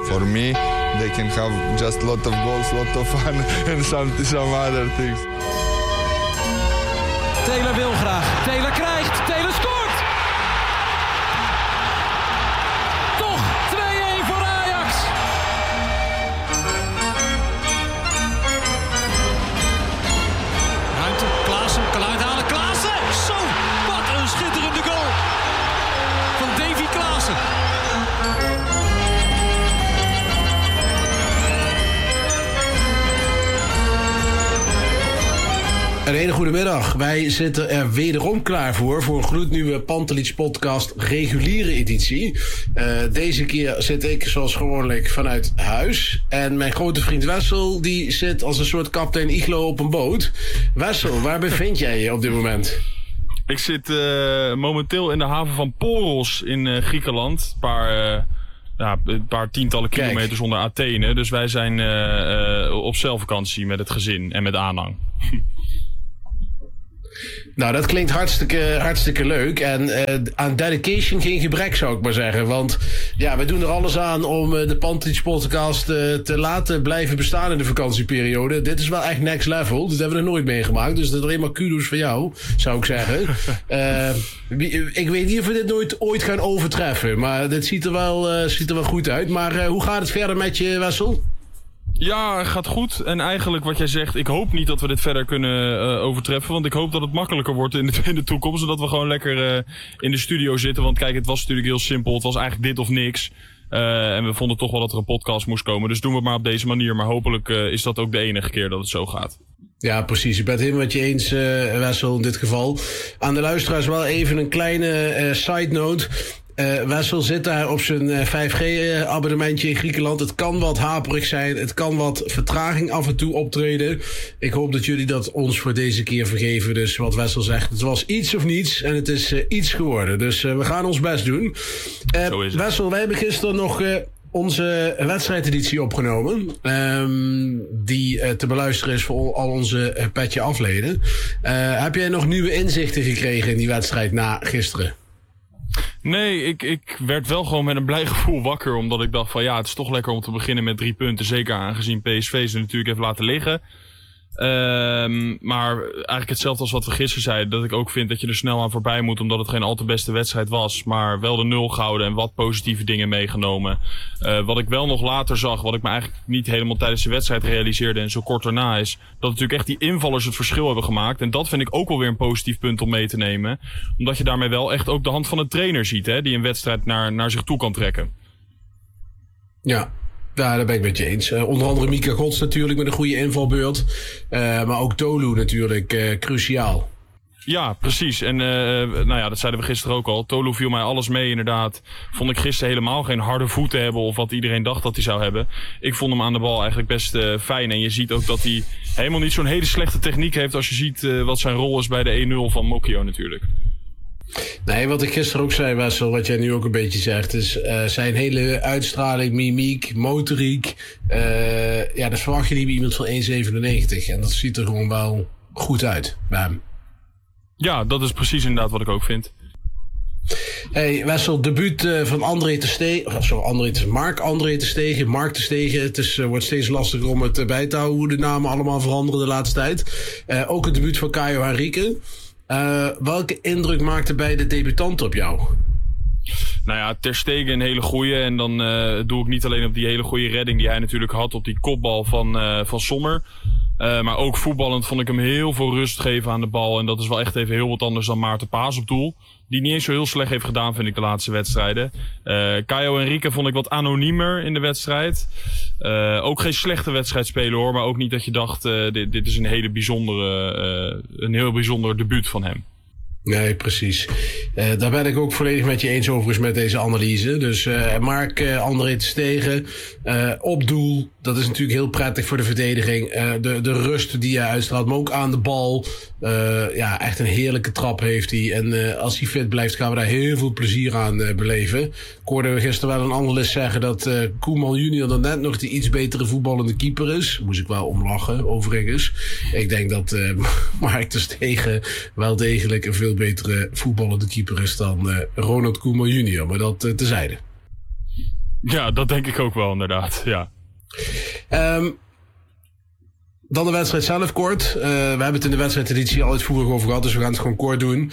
For me, they can have just lot of goals, lot of fun and some other things. Taylor wil graag. Taylor krijgt. Taylor scoort! Toch 2-1 voor Ajax. Ruimte. Klaassen kan uithalen. Klaassen! Zo! Wat een schitterende goal. Van Davy Klaassen. Een hele goede middag. Wij zitten er wederom klaar voor een gloednieuwe Pantelich podcast reguliere editie. Deze keer zit ik zoals gewoonlijk vanuit huis. En mijn grote vriend Wessel die zit als een soort kapitein Iglo op een boot. Wessel, waar bevind jij je op dit moment? Ik zit momenteel in de haven van Poros in Griekenland. Een paar tientallen kilometers onder Athene. Dus wij zijn op zeilvakantie met het gezin en met aanhang. Nou, dat klinkt hartstikke leuk. En aan dedication geen gebrek, zou ik maar zeggen. Want ja, we doen er alles aan om de Pantelich podcast te laten blijven bestaan in de vakantieperiode. Dit is wel echt next level. Dit hebben we nog nooit meegemaakt. Dus dat is alleen maar kudos voor jou, zou ik zeggen. Ik weet niet of we dit ooit gaan overtreffen. Maar dit ziet er wel goed uit. Maar hoe gaat het verder met je, Wessel? Ja, gaat goed. En eigenlijk wat jij zegt, ik hoop niet dat we dit verder kunnen overtreffen. Want ik hoop dat het makkelijker wordt in de toekomst. Zodat we gewoon lekker in de studio zitten. Want kijk, het was natuurlijk heel simpel. Het was eigenlijk dit of niks. En we vonden toch wel dat er een podcast moest komen. Dus doen we het maar op deze manier. Maar hopelijk is dat ook de enige keer dat het zo gaat. Ja, precies. Ik ben het helemaal met je eens, Wessel, in dit geval. Aan de luisteraars wel even een kleine side note. Wessel zit daar op zijn 5G-abonnementje in Griekenland. Het kan wat haperig zijn. Het kan wat vertraging af en toe optreden. Ik hoop dat jullie dat ons voor deze keer vergeven. Dus wat Wessel zegt, het was iets of niets. En het is iets geworden. Dus we gaan ons best doen. Zo is het. Wessel, wij hebben gisteren nog onze wedstrijdeditie opgenomen. Die te beluisteren is voor al onze Petje Afleden. Heb jij nog nieuwe inzichten gekregen in die wedstrijd na gisteren? Nee, ik werd wel gewoon met een blij gevoel wakker. Omdat ik dacht van ja, het is toch lekker om te beginnen met 3 punten. Zeker aangezien PSV ze natuurlijk heeft laten liggen. Maar eigenlijk hetzelfde als wat we gisteren zeiden. Dat ik ook vind dat je er snel aan voorbij moet. Omdat het geen al te beste wedstrijd was. Maar wel de 0 gehouden en wat positieve dingen meegenomen. Wat ik wel nog later zag. Wat ik me eigenlijk niet helemaal tijdens de wedstrijd realiseerde. En zo kort daarna is. Dat natuurlijk echt die invallers het verschil hebben gemaakt. En dat vind ik ook wel weer een positief punt om mee te nemen. Omdat je daarmee wel echt ook de hand van een trainer ziet. Hè, die een wedstrijd naar zich toe kan trekken. Ja. Ja, daar ben ik met je eens. Onder andere Mika Gods natuurlijk met een goede invalbeurt. Maar ook Tolu natuurlijk cruciaal. Ja, precies. En dat zeiden we gisteren ook al. Tolu viel mij alles mee inderdaad. Vond ik gisteren helemaal geen harde voeten hebben of wat iedereen dacht dat hij zou hebben. Ik vond hem aan de bal eigenlijk best fijn. En je ziet ook dat hij helemaal niet zo'n hele slechte techniek heeft als je ziet wat zijn rol is bij de 1-0 van Mokio natuurlijk. Nee, wat ik gisteren ook zei, Wessel, wat jij nu ook een beetje zegt, is zijn hele uitstraling, mimiek, motoriek. Dat verwacht je niet bij iemand van 1,97. En dat ziet er gewoon wel goed uit bij hem. Ja, dat is precies inderdaad wat ik ook vind. Hey Wessel, debuut van André ter Stegen. Mark ter Stegen. Het wordt steeds lastiger om het bij te houden hoe de namen allemaal veranderen de laatste tijd. Ook het debuut van Caio Henrique. Welke indruk maakte bij de debutanten op jou? Nou ja, Ter Stegen een hele goeie. En dan doe ik niet alleen op die hele goede redding die hij natuurlijk had op die kopbal van Sommer. Maar ook voetballend vond ik hem heel veel rust geven aan de bal. En dat is wel echt even heel wat anders dan Maarten Paas op doel. Die niet eens zo heel slecht heeft gedaan, vind ik, de laatste wedstrijden. Caio Henrique vond ik wat anoniemer in de wedstrijd. Ook geen slechte wedstrijd spelen hoor. Maar ook niet dat je dacht, dit is een heel bijzonder debuut van hem. Nee, precies. Daar ben ik ook volledig met je eens overigens met deze analyse. Dus Mark André ter Stegen op doel. Dat is natuurlijk heel prettig voor de verdediging. De rust die hij uitstraalt, maar ook aan de bal. Echt een heerlijke trap heeft hij. En als hij fit blijft, gaan we daar heel veel plezier aan beleven. Ik hoorde gisteren wel een analist zeggen dat Koeman junior dan net nog de iets betere voetballende keeper is. Moest ik wel om lachen, overigens. Ik denk dat Mark ter Stegen wel degelijk een veel betere voetballende keeper is dan Ronald Koeman junior. Maar dat tezijde. Ja, dat denk ik ook wel inderdaad, ja. Dan de wedstrijd zelf kort. We hebben het in de wedstrijdeditie al uitvoerig over gehad, dus we gaan het gewoon kort doen.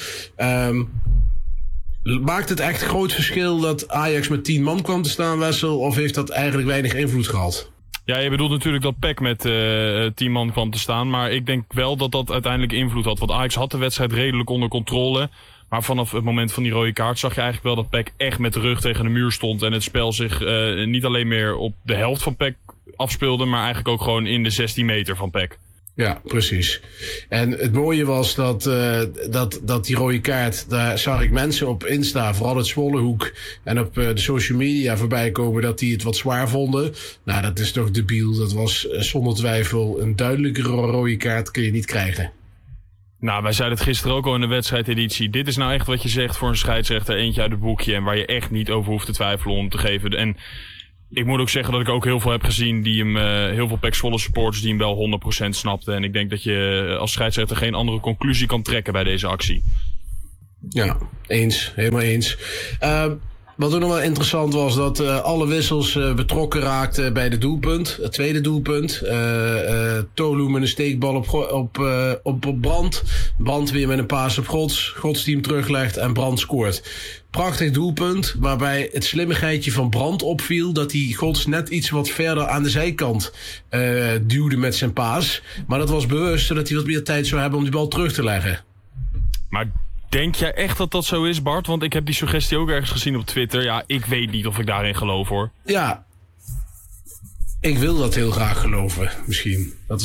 Maakt het echt groot verschil dat Ajax met 10 man kwam te staan, Wessel? Of heeft dat eigenlijk weinig invloed gehad? Ja, je bedoelt natuurlijk dat PEC met 10 man kwam te staan. Maar ik denk wel dat dat uiteindelijk invloed had. Want Ajax had de wedstrijd redelijk onder controle. Maar vanaf het moment van die rode kaart zag je eigenlijk wel dat PEC echt met de rug tegen de muur stond. En het spel zich niet alleen meer op de helft van PEC afspeelde, maar eigenlijk ook gewoon in de 16 meter van PEC. Ja, precies. En het mooie was dat die rode kaart, daar zag ik mensen op Insta, vooral het Zwollehoek en op de social media voorbij komen dat die het wat zwaar vonden. Nou, dat is toch debiel. Dat was zonder twijfel een duidelijke rode kaart kun je niet krijgen. Nou, wij zeiden het gisteren ook al in de wedstrijdeditie. Dit is nou echt wat je zegt voor een scheidsrechter, eentje uit het boekje en waar je echt niet over hoeft te twijfelen om te geven. En ik moet ook zeggen dat ik ook heel veel heb gezien die hem, heel veel PEC Zwolle supporters die hem wel 100% snapten. En ik denk dat je als scheidsrechter geen andere conclusie kan trekken bij deze actie. Ja, eens. Helemaal eens. Wat ook nog wel interessant was, dat alle wissels betrokken raakten bij de doelpunt. Het tweede doelpunt. Tolu met een steekbal op Brandt. Brandt weer met een paas op Gods. Gods die hem teruglegt en Brandt scoort. Prachtig doelpunt, waarbij het slimmigheidje van Brandt opviel dat hij Gods net iets wat verder aan de zijkant duwde met zijn paas. Maar dat was bewust, zodat hij wat meer tijd zou hebben om die bal terug te leggen. Maar denk jij echt dat dat zo is, Bart? Want ik heb die suggestie ook ergens gezien op Twitter. Ja, ik weet niet of ik daarin geloof, hoor. Ja, ik wil dat heel graag geloven, misschien. Dat is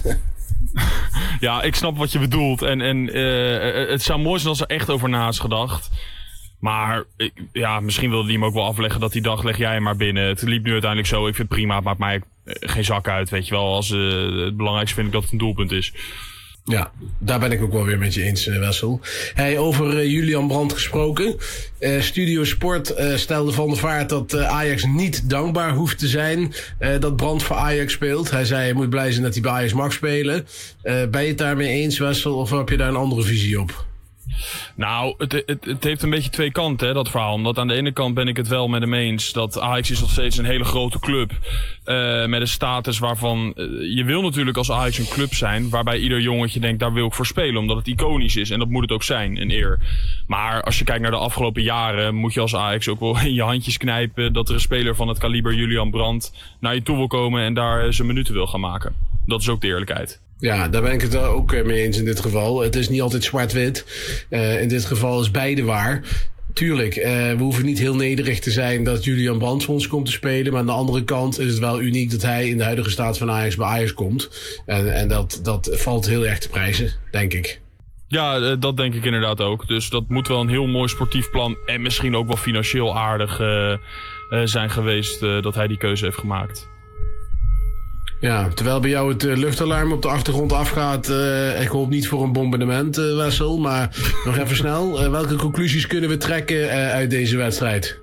Ja, ik snap wat je bedoelt. En het zou mooi zijn als er echt over na is gedacht. Maar ja, misschien wilde hij hem ook wel afleggen dat hij dacht, leg jij hem maar binnen. Het liep nu uiteindelijk zo, ik vind het prima, het maakt mij geen zak uit, weet je wel. Het belangrijkste vind ik dat het een doelpunt is. Ja, daar ben ik ook wel weer met je eens, Wessel. Hey, over Julian Brandt gesproken. Studio Sport stelde Van der Vaart dat Ajax niet dankbaar hoeft te zijn dat Brandt voor Ajax speelt. Hij zei, hij moet blij zijn dat hij bij Ajax mag spelen. Ben je het daarmee eens, Wessel, of heb je daar een andere visie op? Nou, het heeft een beetje twee kanten, hè, dat verhaal. Omdat aan de ene kant ben ik het wel met hem eens dat Ajax is nog steeds een hele grote club. Met een status waarvan je wil natuurlijk als Ajax een club zijn waarbij ieder jongetje denkt, daar wil ik voor spelen. Omdat het iconisch is en dat moet het ook zijn, een eer. Maar als je kijkt naar de afgelopen jaren, moet je als Ajax ook wel in je handjes knijpen dat er een speler van het kaliber Julian Brandt naar je toe wil komen en daar zijn minuten wil gaan maken. Dat is ook de eerlijkheid. Ja, daar ben ik het ook mee eens in dit geval. Het is niet altijd zwart-wit. In dit geval is beide waar. Tuurlijk, we hoeven niet heel nederig te zijn dat Julian Brandt voor ons komt te spelen. Maar aan de andere kant is het wel uniek dat hij in de huidige staat van Ajax bij Ajax komt. En dat valt heel erg te prijzen, denk ik. Ja, dat denk ik inderdaad ook. Dus dat moet wel een heel mooi sportief plan en misschien ook wel financieel aardig zijn geweest dat hij die keuze heeft gemaakt. Ja, terwijl bij jou het luchtalarm op de achtergrond afgaat. Ik hoop niet voor een bombardement, Wessel. Maar nog even snel. Welke conclusies kunnen we trekken uit deze wedstrijd?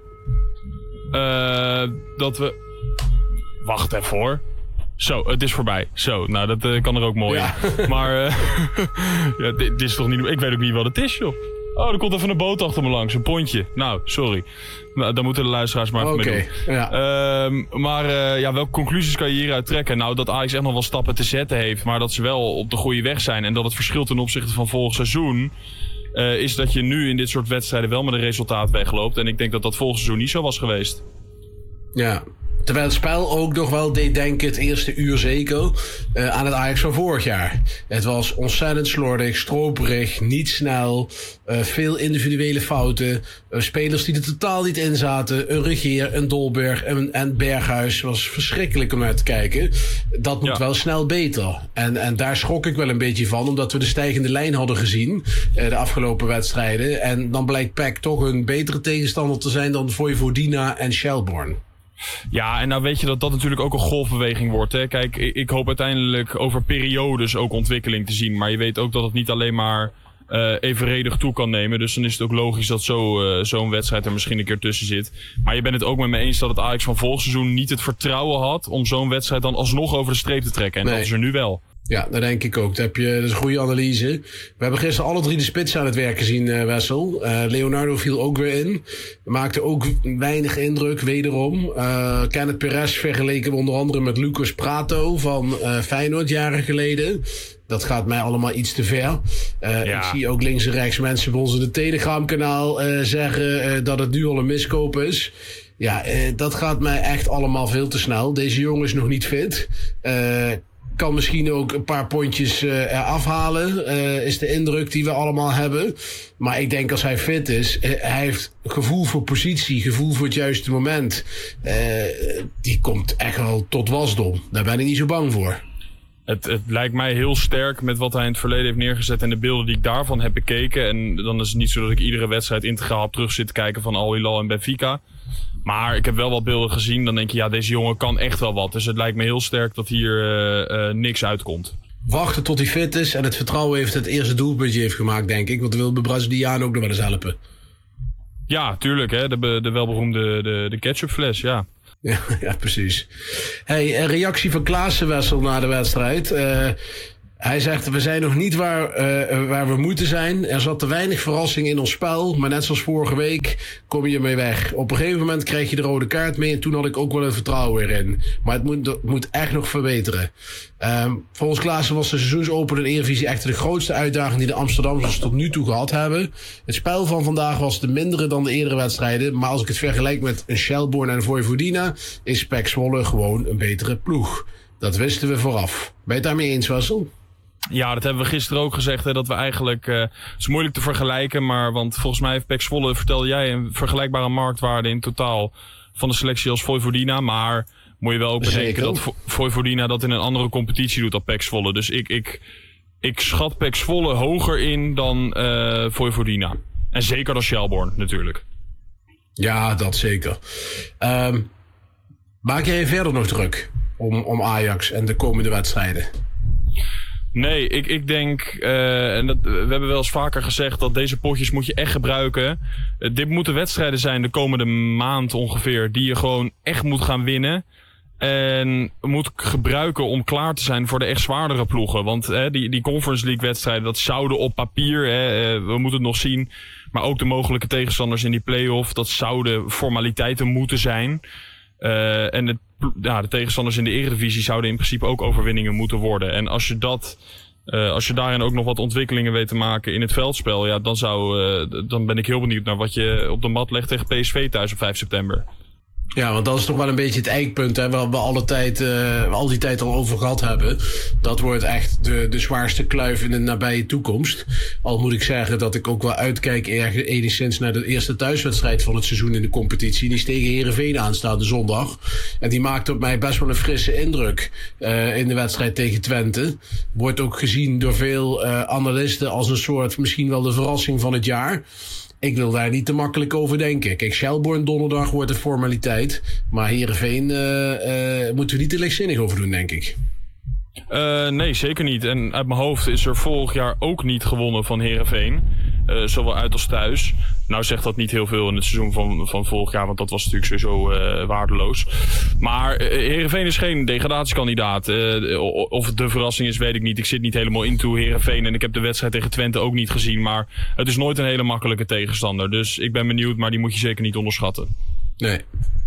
Dat we... Wacht even hoor. Zo, het is voorbij. Zo, nou dat kan er ook mooi in. Maar ja, dit is toch niet... Ik weet ook niet wat het is, joh. Oh, er komt even een boot achter me langs. Een pontje. Nou, sorry. Nou, dan moeten de luisteraars maar even mee doen. Ja. Welke conclusies kan je hieruit trekken? Nou, dat Ajax echt nog wel stappen te zetten heeft. Maar dat ze wel op de goede weg zijn. En dat het verschil ten opzichte van vorig seizoen is dat je nu in dit soort wedstrijden wel met een resultaat wegloopt. En ik denk dat dat vorig seizoen niet zo was geweest. Ja. Terwijl het spel ook nog wel deed denken, het eerste uur zeker, aan het Ajax van vorig jaar. Het was ontzettend slordig, stroperig, niet snel, veel individuele fouten. Spelers die er totaal niet in zaten. Een Regeer, een Dolberg en Berghuis was verschrikkelijk om naar te kijken. Dat moet wel snel beter. En daar schrok ik wel een beetje van, omdat we de stijgende lijn hadden gezien de afgelopen wedstrijden. En dan blijkt PEC toch een betere tegenstander te zijn dan Vojvodina en Shelbourne. Ja, en nou weet je dat dat natuurlijk ook een golfbeweging wordt. Hè? Kijk, ik hoop uiteindelijk over periodes ook ontwikkeling te zien. Maar je weet ook dat het niet alleen maar evenredig toe kan nemen. Dus dan is het ook logisch dat zo'n wedstrijd er misschien een keer tussen zit. Maar je bent het ook met me eens dat het Ajax van vorig seizoen niet het vertrouwen had om zo'n wedstrijd dan alsnog over de streep te trekken. En dat is er nu wel. Ja, dat denk ik ook. Dat is een goede analyse. We hebben gisteren alle 3 de spitsen aan het werk gezien, Wessel. Leonardo viel ook weer in. Maakte ook weinig indruk, wederom. Kenneth Perez vergeleken onder andere met Lucas Prato van Feyenoord jaren geleden. Dat gaat mij allemaal iets te ver. Ik zie ook links en rechts mensen bij ons in het Telegram-kanaal zeggen dat het nu al een miskoop is. Ja, dat gaat mij echt allemaal veel te snel. Deze jongen is nog niet fit. Kan misschien ook een paar pondjes eraf halen, is de indruk die we allemaal hebben. Maar ik denk als hij fit is, hij heeft gevoel voor positie, gevoel voor het juiste moment. Die komt echt wel tot wasdom. Daar ben ik niet zo bang voor. Het lijkt mij heel sterk met wat hij in het verleden heeft neergezet en de beelden die ik daarvan heb bekeken. En dan is het niet zo dat ik iedere wedstrijd integraal op terug zit te kijken van Al Hilal en Benfica. Maar ik heb wel wat beelden gezien. Dan denk je, ja, deze jongen kan echt wel wat. Dus het lijkt me heel sterk dat hier niks uitkomt. Wachten tot hij fit is en het vertrouwen heeft het eerste doelpuntje heeft gemaakt, denk ik. Want dan wil de Braziliaan ook nog wel eens helpen. Ja, tuurlijk. Hè? De welberoemde de ketchupfles, ja. Ja, precies. Hey, een reactie van Klaassen, Wessel, na de wedstrijd. Hij zegt, we zijn nog niet waar we moeten zijn. Er zat te weinig verrassing in ons spel. Maar net zoals vorige week kom je ermee weg. Op een gegeven moment krijg je de rode kaart mee. En toen had ik ook wel het vertrouwen erin. Maar het moet echt nog verbeteren. Volgens Klaassen was de seizoensopener in Eredivisie echt de grootste uitdaging die de Amsterdammers tot nu toe gehad hebben. Het spel van vandaag was de mindere dan de eerdere wedstrijden. Maar als ik het vergelijk met een Shelbourne en Vojvodina, is PEC Zwolle gewoon een betere ploeg. Dat wisten we vooraf. Ben je het daarmee eens, Wessel? Ja, dat hebben we gisteren ook gezegd. Hè, dat we eigenlijk... het is moeilijk te vergelijken. Maar want volgens mij heeft PEC Zwolle, vertelde jij, een vergelijkbare marktwaarde in totaal van de selectie als Vojvodina. Maar moet je wel ook bedenken dat Vojvodina dat in een andere competitie doet dan PEC Zwolle. Dus ik schat PEC Zwolle hoger in dan Vojvodina. En zeker dan Shelbourne natuurlijk. Ja, dat zeker. Maak jij je verder nog druk om Ajax en de komende wedstrijden? Nee, ik denk, en we hebben wel eens vaker gezegd dat deze potjes moet je echt gebruiken. Dit moeten wedstrijden zijn de komende maand ongeveer die je gewoon echt moet gaan winnen. En moet gebruiken om klaar te zijn voor de echt zwaardere ploegen. Want die Conference League wedstrijden, dat zouden op papier, we moeten het nog zien. Maar ook de mogelijke tegenstanders in die play-off, dat zouden formaliteiten moeten zijn. En de tegenstanders in de Eredivisie zouden in principe ook overwinningen moeten worden. En als je daarin ook nog wat ontwikkelingen weet te maken in het veldspel, ja, dan ben ik heel benieuwd naar wat je op de mat legt tegen PSV thuis op 5 september. Ja, want dat is toch wel een beetje het eikpunt, hè, waar we al die tijd al over gehad hebben. Dat wordt echt de zwaarste kluif in de nabije toekomst. Al moet ik zeggen dat ik ook wel uitkijk enigszins naar de eerste thuiswedstrijd van het seizoen in de competitie. Die is tegen Heerenveen aanstaande zondag. En die maakt op mij best wel een frisse indruk in de wedstrijd tegen Twente. Wordt ook gezien door veel analisten als een soort misschien wel de verrassing van het jaar. Ik wil daar niet te makkelijk over denken. Kijk, Shelbourne donderdag wordt een formaliteit. Maar Heerenveen moeten we niet te lichtzinnig over doen, denk ik. Nee, zeker niet. En uit mijn hoofd is er vorig jaar ook niet gewonnen van Heerenveen. Zowel uit als thuis. Nou zegt dat niet heel veel in het seizoen van vorig jaar, want dat was natuurlijk sowieso waardeloos. Maar Heerenveen is geen degradatiekandidaat. Of de verrassing is, weet ik niet. Ik zit niet helemaal into Heerenveen en ik heb de wedstrijd tegen Twente ook niet gezien. Maar het is nooit een hele makkelijke tegenstander. Dus ik ben benieuwd, maar die moet je zeker niet onderschatten. Nee.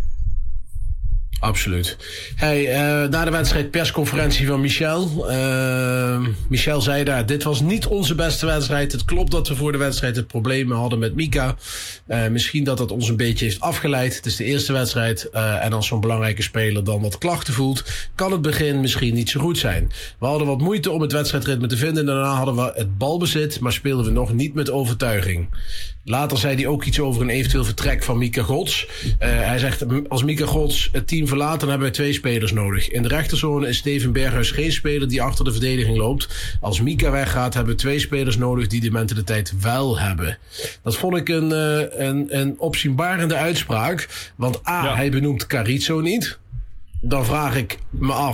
Absoluut. Hey, na de wedstrijd persconferentie van Michel. Michel zei daar, dit was niet onze beste wedstrijd. Het klopt dat we voor de wedstrijd het problemen hadden met Mika. Misschien dat ons een beetje heeft afgeleid. Het is de eerste wedstrijd. En als zo'n belangrijke speler dan wat klachten voelt, kan het begin misschien niet zo goed zijn. We hadden wat moeite om het wedstrijdritme te vinden. Daarna hadden we het balbezit, maar speelden we nog niet met overtuiging. Later zei hij ook iets over een eventueel vertrek van Mika Gods. Hij zegt, als Mika Gods het team verlaat, dan hebben wij 2 spelers nodig. In de rechterzone is Steven Berghuis geen speler die achter de verdediging loopt. Als Mika weggaat, hebben we 2 spelers nodig die de mentaliteit wel hebben. Dat vond ik een opzienbarende uitspraak. Want hij benoemt Carrizo niet. Dan vraag ik me af,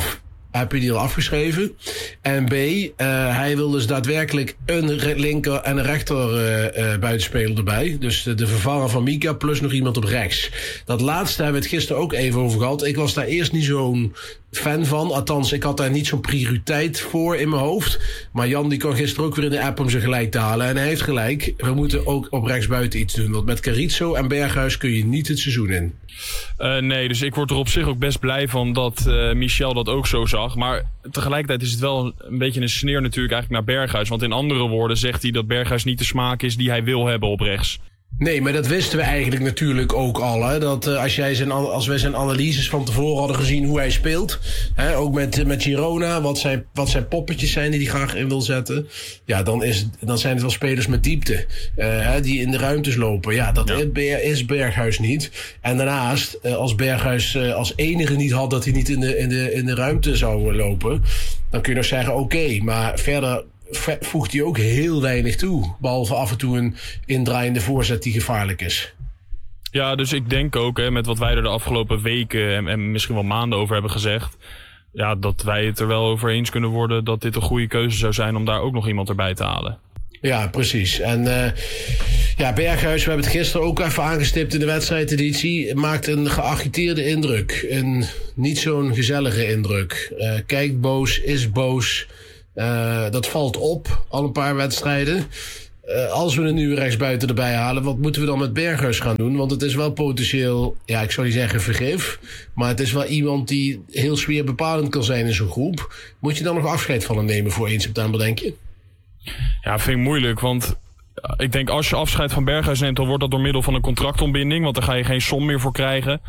heb je die al afgeschreven. En B, hij wil dus daadwerkelijk een linker en een rechter buitenspeler erbij. Dus de vervanger van Mika plus nog iemand op rechts. Dat laatste hebben we het gisteren ook even over gehad. Ik was daar eerst niet zo'n fan van. Althans, ik had daar niet zo'n prioriteit voor in mijn hoofd. Maar Jan die kwam gisteren ook weer in de app om ze gelijk te halen. En hij heeft gelijk. We moeten ook op rechtsbuiten iets doen. Want met Carrizo en Berghuis kun je niet het seizoen in. Nee, dus ik word er op zich ook best blij van dat Michel dat ook zo zag. Maar tegelijkertijd is het wel een beetje een sneer natuurlijk eigenlijk naar Berghuis. Want in andere woorden zegt hij dat Berghuis niet de smaak is die hij wil hebben op rechts. Nee, maar dat wisten we eigenlijk natuurlijk ook al. Hè? Dat als wij zijn analyses van tevoren hadden gezien hoe hij speelt. Hè? Ook met Girona, wat zijn poppetjes zijn die hij graag in wil zetten. Ja, dan zijn het wel spelers met diepte. Die in de ruimtes lopen. Ja, dat is Berghuis niet. En daarnaast, als Berghuis als enige niet had dat hij niet in de ruimte zou lopen. Dan kun je nog zeggen oké, maar verder voegt hij ook heel weinig toe. Behalve af en toe een indraaiende voorzet die gevaarlijk is. Ja, dus ik denk ook, met wat wij er de afgelopen weken en misschien wel maanden over hebben gezegd, ja, dat wij het er wel over eens kunnen worden dat dit een goede keuze zou zijn om daar ook nog iemand erbij te halen. Ja, precies. En Berghuis, we hebben het gisteren ook even aangestipt in de wedstrijdeditie, maakt een geagiteerde indruk. Een niet zo'n gezellige indruk. Kijkt boos, is boos. Dat valt op, al een paar wedstrijden. Als we er nu rechtsbuiten erbij halen, wat moeten we dan met Berghuis gaan doen? Want het is wel potentieel, ja, ik zou niet zeggen vergif, maar het is wel iemand die heel sfeer bepalend kan zijn in zo'n groep. Moet je dan nog afscheid van hem nemen voor 1 september, denk je? Ja, vind ik moeilijk, want ik denk als je afscheid van Berghuis neemt, dan wordt dat door middel van een contractontbinding, want daar ga je geen som meer voor krijgen.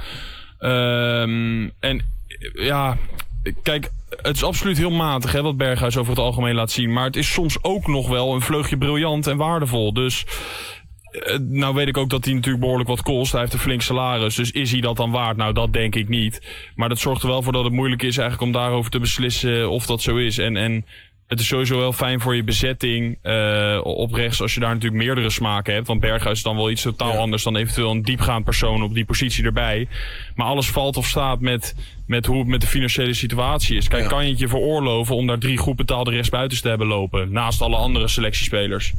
En ja, kijk, het is absoluut heel matig wat Berghuis over het algemeen laat zien. Maar het is soms ook nog wel een vleugje briljant en waardevol. Dus nou weet ik ook dat hij natuurlijk behoorlijk wat kost. Hij heeft een flink salaris. Dus is hij dat dan waard? Nou, dat denk ik niet. Maar dat zorgt er wel voor dat het moeilijk is eigenlijk om daarover te beslissen of dat zo is. En het is sowieso wel fijn voor je bezetting op rechts als je daar natuurlijk meerdere smaken hebt. Want Berghuis is dan wel iets totaal anders dan eventueel een diepgaand persoon op die positie erbij. Maar alles valt of staat met hoe het met de financiële situatie is. Kijk, kan je het je veroorloven om daar 3 goed betaalde rechtsbuitens te hebben lopen? Naast alle andere selectiespelers.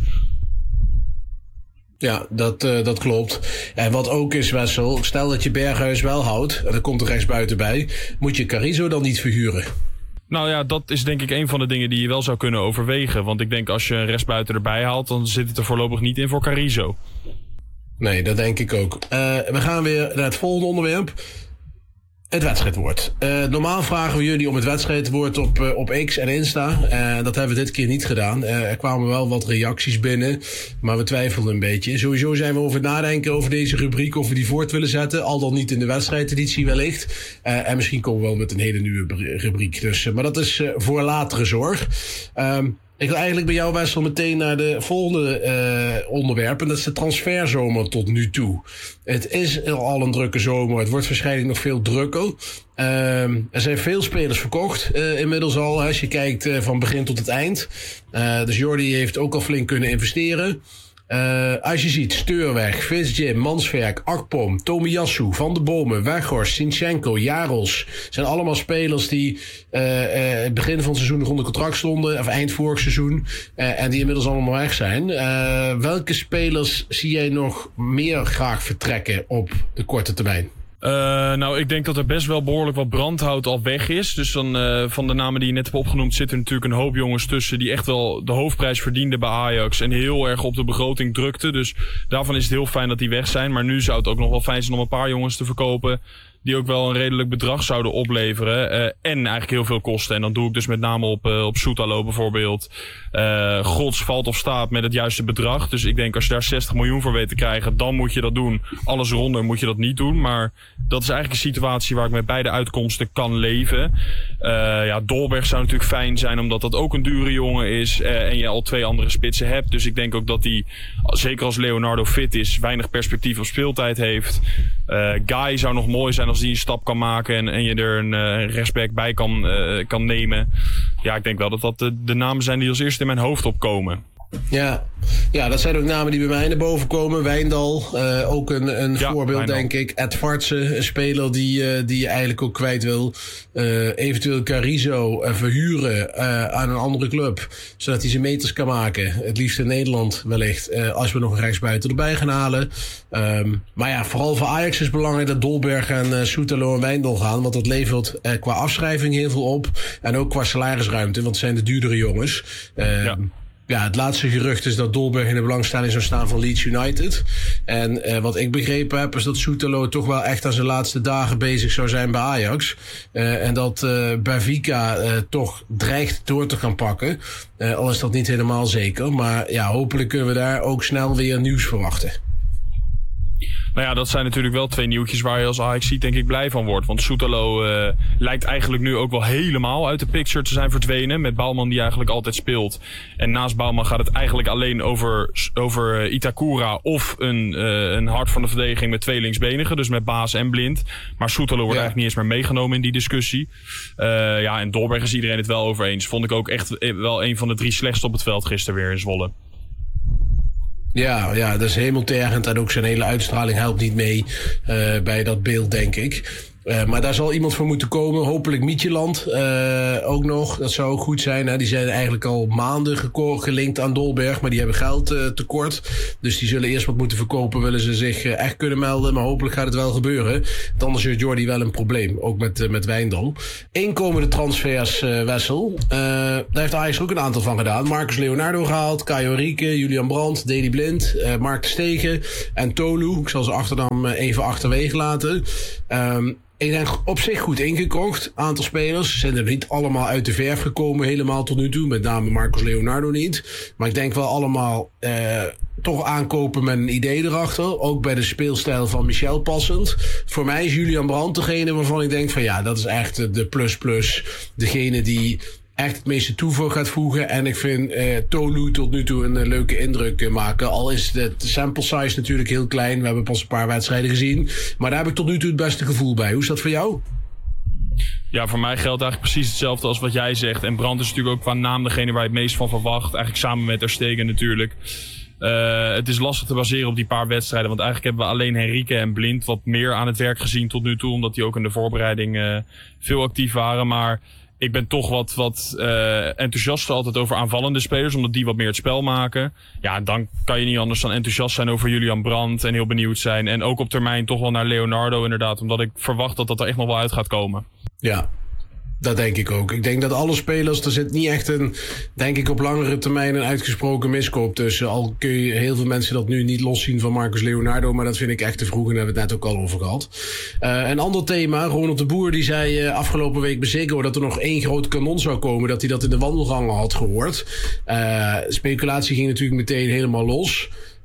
Ja, dat klopt. En wat ook is, Wessel, stel dat je Berghuis wel houdt, en er komt er rechtsbuiten bij, moet je Carrizo dan niet verhuren? Nou ja, dat is denk ik een van de dingen die je wel zou kunnen overwegen. Want ik denk als je een rechtsbuiten erbij haalt, dan zit het er voorlopig niet in voor Carrizo. Nee, dat denk ik ook. We gaan weer naar het volgende onderwerp. Het wedstrijdwoord. Normaal vragen we jullie om het wedstrijdwoord op X en Insta. Dat hebben we dit keer niet gedaan. Er kwamen wel wat reacties binnen, maar we twijfelden een beetje. Sowieso zijn we over het nadenken over deze rubriek, of we die voort willen zetten. Al dan niet in de wedstrijdeditie wellicht. En misschien komen we wel met een hele nieuwe rubriek. Dus, maar dat is voor latere zorg. Ik wil eigenlijk bij jou, Wessel, meteen naar de volgende onderwerp. En dat is de transferzomer tot nu toe. Het is al een drukke zomer. Het wordt waarschijnlijk nog veel drukker. Er zijn veel spelers verkocht inmiddels al. Als je kijkt van begin tot het eind. Dus Jordi heeft ook al flink kunnen investeren. Als je ziet Steurweg, Visjim, Mansverk, Akpom, Tomiyasu, Van der Bomen, Weghorst, Sinchenko, Jaros. Zijn allemaal spelers die het begin van het seizoen nog onder contract stonden. Of eind vorig seizoen. En die inmiddels allemaal weg zijn. Welke spelers zie jij nog meer graag vertrekken op de korte termijn? Nou, ik denk dat er best wel behoorlijk wat brandhout al weg is. Dus dan van de namen die je net hebt opgenoemd zitten natuurlijk een hoop jongens tussen die echt wel de hoofdprijs verdienden bij Ajax en heel erg op de begroting drukten. Dus daarvan is het heel fijn dat die weg zijn. Maar nu zou het ook nog wel fijn zijn om een paar jongens te verkopen die ook wel een redelijk bedrag zouden opleveren. En eigenlijk heel veel kosten. En dan doe ik dus met name op Soetalo bijvoorbeeld. Gods valt of staat met het juiste bedrag. Dus ik denk als je daar 60 miljoen voor weet te krijgen, dan moet je dat doen. Alles eronder moet je dat niet doen. Maar dat is eigenlijk een situatie waar ik met beide uitkomsten kan leven. Dolberg zou natuurlijk fijn zijn, omdat dat ook een dure jongen is. En je al 2 andere spitsen hebt. Dus ik denk ook dat hij, zeker als Leonardo fit is, weinig perspectief op speeltijd heeft. Guy zou nog mooi zijn als die een stap kan maken en je er een rechtsback bij kan nemen. Ja, ik denk wel dat dat de namen zijn die als eerste in mijn hoofd opkomen. Ja, dat zijn ook namen die bij mij naar boven komen. Wijndal, ook een voorbeeld, Wijndal. denk ik. Ed Vartsen, een speler die je eigenlijk ook kwijt wil. Eventueel Carrizo verhuren aan een andere club. Zodat hij zijn meters kan maken. Het liefst in Nederland wellicht. Als we nog een rechtsbuiten erbij gaan halen. Maar ja, vooral voor Ajax is het belangrijk dat Dolberg en Soetelo en Wijndal gaan. Want dat levert qua afschrijving heel veel op. En ook qua salarisruimte, want het zijn de duurdere jongens. Ja, het laatste gerucht is dat Dolberg in de belangstelling zou staan van Leeds United. En wat ik begrepen heb is dat Soetelo toch wel echt aan zijn laatste dagen bezig zou zijn bij Ajax. En dat Benfica toch dreigt door te gaan pakken. Al is dat niet helemaal zeker. Maar ja, hopelijk kunnen we daar ook snel weer nieuws verwachten. Nou ja, dat zijn natuurlijk wel 2 nieuwtjes waar je als Ajax denk ik blij van wordt. Want Soetelo lijkt eigenlijk nu ook wel helemaal uit de picture te zijn verdwenen. Met Bouwman die eigenlijk altijd speelt. En naast Bouwman gaat het eigenlijk alleen over Itakura of een hart van de verdediging met 2 linksbenigen. Dus met Baas en Blind. Maar Soetelo wordt eigenlijk niet eens meer meegenomen in die discussie. En Dolberg is iedereen het wel over eens. Vond ik ook echt wel een van de 3 slechtste op het veld gisteren weer in Zwolle. Ja, dat is hemeltergend en ook zijn hele uitstraling helpt niet mee bij dat beeld, denk ik. Maar daar zal iemand voor moeten komen. Hopelijk Midtjylland ook nog. Dat zou ook goed zijn. Hè? Die zijn eigenlijk al maanden gelinkt aan Dolberg. Maar die hebben geld tekort. Dus die zullen eerst wat moeten verkopen. Willen ze zich echt kunnen melden. Maar hopelijk gaat het wel gebeuren. Anders is Jordi wel een probleem. Ook met Wijndal. Inkomende transfers, Wessel. Daar heeft Ajax ook een aantal van gedaan. Marcus Leonardo gehaald. Kajo Rieke, Julian Brandt, Deli Blind, Mark de Stegen en Tolu. Ik zal zijn achternaam even achterwege laten. Ik denk op zich goed ingekocht. Aantal spelers zijn er niet allemaal uit de verf gekomen helemaal tot nu toe. Met name Marcus Leonardo niet. Maar ik denk wel allemaal toch aankopen met een idee erachter. Ook bij de speelstijl van Michel passend. Voor mij is Julian Brandt degene waarvan ik denk van ja, dat is echt de plus. Degene die echt het meeste toevoeg gaat voegen. En ik vind Tolu tot nu toe een leuke indruk maken. Al is de sample size natuurlijk heel klein. We hebben pas een paar wedstrijden gezien. Maar daar heb ik tot nu toe het beste gevoel bij. Hoe is dat voor jou? Ja, voor mij geldt eigenlijk precies hetzelfde als wat jij zegt. En Brandt is natuurlijk ook qua naam degene waar je het meest van verwacht. Eigenlijk samen met Ter Stegen natuurlijk. Het is lastig te baseren op die paar wedstrijden. Want eigenlijk hebben we alleen Henrique en Blind wat meer aan het werk gezien tot nu toe. Omdat die ook in de voorbereiding veel actief waren. Maar ik ben toch wat enthousiaster altijd over aanvallende spelers. Omdat die wat meer het spel maken. Ja, dan kan je niet anders dan enthousiast zijn over Julian Brandt. En heel benieuwd zijn. En ook op termijn toch wel naar Leonardo inderdaad. Omdat ik verwacht dat er echt nog wel uit gaat komen. Ja, dat denk ik ook. Ik denk dat alle spelers, er zit niet echt denk ik op langere termijn een uitgesproken miskoop tussen. Al kun je heel veel mensen dat nu niet loszien van Marcus Leonardo, maar dat vind ik echt te vroeg en daar hebben we het net ook al over gehad. Een ander thema, Ronald de Boer die zei afgelopen week bij Ziggo dat er nog 1 groot kanon zou komen, dat hij dat in de wandelgangen had gehoord. Speculatie ging natuurlijk meteen helemaal los.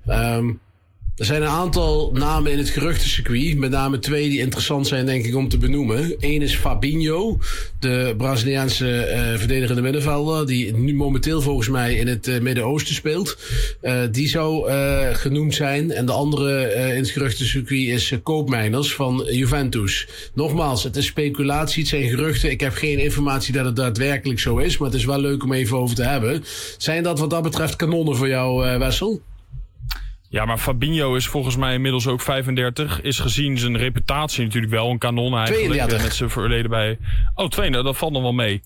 Er zijn een aantal namen in het geruchtencircuit. Met name 2 die interessant zijn denk ik om te benoemen. Eén is Fabinho, de Braziliaanse verdedigende middenvelder. Die nu momenteel volgens mij in het Midden-Oosten speelt. Die zou genoemd zijn. En de andere in het geruchtencircuit is Koopmeiners van Juventus. Nogmaals, het is speculatie, het zijn geruchten. Ik heb geen informatie dat het daadwerkelijk zo is. Maar het is wel leuk om even over te hebben. Zijn dat wat dat betreft kanonnen voor jou, Wessel? Ja, maar Fabinho is volgens mij inmiddels ook 35. Is gezien zijn reputatie natuurlijk wel een kanon eigenlijk. 32. Met zijn verleden bij... Oh, 32, dat valt nog wel mee.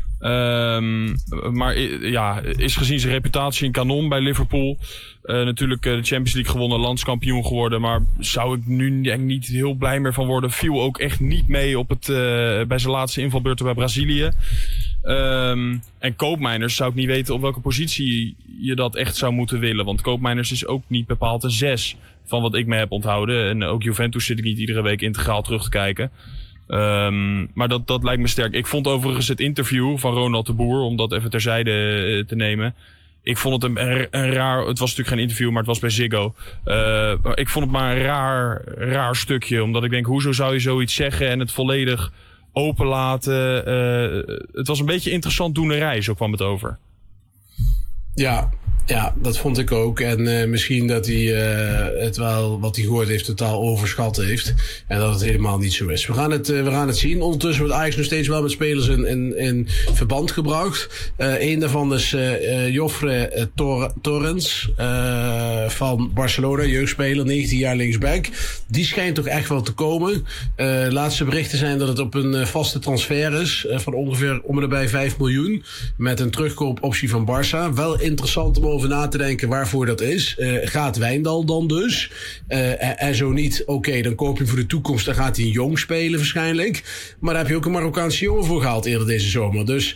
Maar ja, is gezien zijn reputatie een kanon bij Liverpool. Natuurlijk de Champions League gewonnen, landskampioen geworden. Maar zou ik nu denk niet heel blij meer van worden. Viel ook echt niet mee op bij zijn laatste invalbeurten bij Brazilië. En Koopmeiners zou ik niet weten op welke positie je dat echt zou moeten willen. Want Koopmeiners is ook niet bepaald een 6 van wat ik me heb onthouden. En ook Juventus zit ik niet iedere week integraal terug te kijken. Maar dat lijkt me sterk. Ik vond overigens het interview van Ronald de Boer, om dat even terzijde te nemen. Ik vond het een raar... Het was natuurlijk geen interview, maar het was bij Ziggo. Ik vond het maar een raar stukje. Omdat ik denk, hoezo zou je zoiets zeggen en het volledig openlaten? Het was een beetje interessant doenerij, zo kwam het over. Ja, Ja, dat vond ik ook. En misschien dat hij het wel, wat hij gehoord heeft, totaal overschat heeft. En dat het helemaal niet zo is. We gaan het zien. Ondertussen wordt Ajax nog steeds wel met spelers in verband gebracht. Eén daarvan is Joffre Torrens van Barcelona, jeugdspeler, 19 jaar linksback. Die schijnt toch echt wel te komen. Laatste berichten zijn dat het op een vaste transfer is van ongeveer om en nabij 5 miljoen. Met een terugkoopoptie van Barça. Wel interessant om over na te denken waarvoor dat is. Gaat Wijndal dan dus? En zo niet, oké, dan koop je voor de toekomst. Dan gaat hij een jong spelen waarschijnlijk. Maar daar heb je ook een Marokkaanse jongen voor gehaald eerder deze zomer. Dus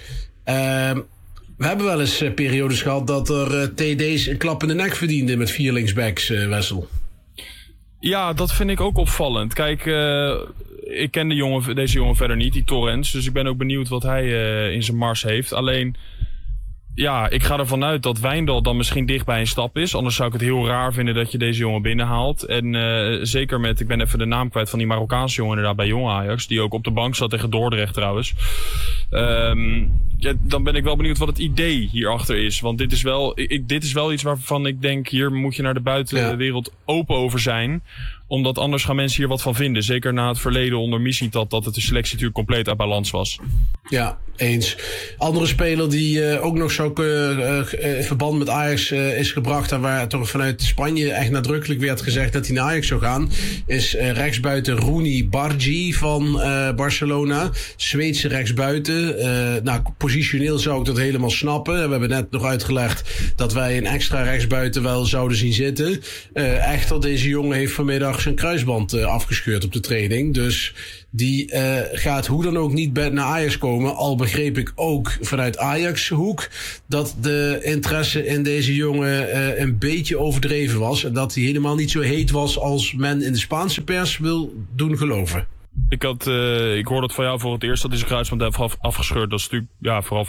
we hebben wel eens periodes gehad dat er TD's een klap in de nek verdienden met 4 linksbacks, Wessel. Ja, dat vind ik ook opvallend. Kijk, ik ken deze jongen verder niet, die Torrens. Dus ik ben ook benieuwd wat hij in zijn mars heeft. Alleen, ja, ik ga ervan uit dat Wijndal dan misschien dicht bij een stap is. Anders zou ik het heel raar vinden dat je deze jongen binnenhaalt. En zeker met, ik ben even de naam kwijt van die Marokkaanse jongen inderdaad bij Jong Ajax. Die ook op de bank zat tegen Dordrecht trouwens. Ja, dan ben ik wel benieuwd wat het idee hierachter is. Want dit is wel iets waarvan ik denk, hier moet je naar de buitenwereld open over zijn. Omdat anders gaan mensen hier wat van vinden. Zeker na het verleden onder Mislintat, dat het de selectie natuurlijk compleet uit balans was. Ja, eens. Andere speler die ook nog zo in verband met Ajax is gebracht, en waar toch vanuit Spanje echt nadrukkelijk werd gezegd dat hij naar Ajax zou gaan, is rechtsbuiten Rooney Bargi van Barcelona. Zweedse rechtsbuiten. Positioneel zou ik dat helemaal snappen. We hebben net nog uitgelegd dat wij een extra rechtsbuiten wel zouden zien zitten. Echter, deze jongen heeft vanmiddag zijn kruisband afgescheurd op de training. Dus die gaat hoe dan ook niet naar Ajax komen. Al begreep ik ook vanuit Ajax hoek dat de interesse in deze jongen een beetje overdreven was. En dat hij helemaal niet zo heet was als men in de Spaanse pers wil doen geloven. Ik hoorde het van jou voor het eerst dat hij zijn kruisband heeft afgescheurd. Dat is natuurlijk vooral